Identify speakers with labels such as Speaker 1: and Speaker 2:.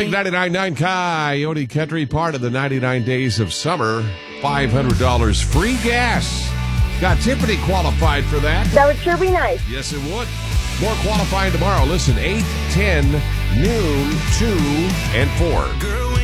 Speaker 1: Big 99.9 Coyote Country, part of the 99 Days of Summer. $500 free gas. Got Tiffany qualified for that.
Speaker 2: That would sure be nice.
Speaker 1: Yes, it would. More qualifying tomorrow. Listen, 8, 10, noon, 2, and 4.
Speaker 3: Girl,